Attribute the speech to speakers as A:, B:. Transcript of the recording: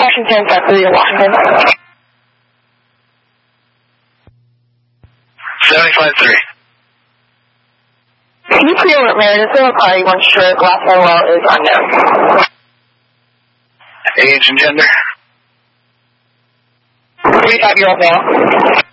A: Washington, South Korea, Washington.
B: 75-3.
A: Can you pre-alert Meredith car you want sure last LOL is unknown?
B: Age and gender?
A: 35-year-old male.